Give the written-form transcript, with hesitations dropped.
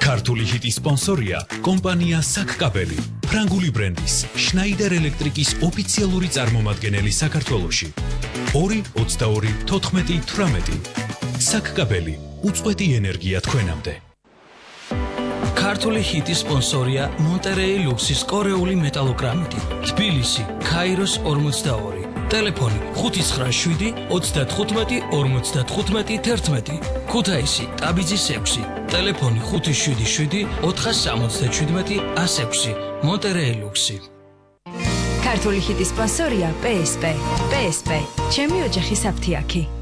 ქართული ჰიტის სპონსორია კომპანია საკკაბელი, ფრანგული ბრენდის შნაიდერ ელექტრიკის ოფიციალური წარმომადგენელი საქართველოში. 2-22-14-18 საკკაბელი, უწყვეტი ენერგია თქვენამდე. ქართული ჰიტის სპონსორია მონტერეი ლუქსის კორეული მეტალოგრამიტი, თბილისი, ქაიროს 42, ტელეფონი 597-35-55-11, ქუთაისი, ტაბიძის 6, ტელეფონი 577-477-106, მონტერეი ლუქსი. ქართული ჰიტის სპონსორია PSP. PSP, ჩემი ოჯახის აფთიაქი.